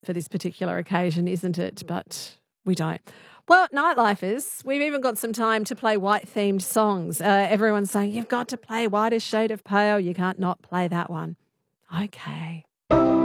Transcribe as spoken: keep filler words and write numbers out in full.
for this particular occasion, isn't it? But we don't. Well, Nightlifers, we've even got some time to play white-themed songs. Uh, everyone's saying, you've got to play Whitest Shade of Pale. You can't not play that one. Okay.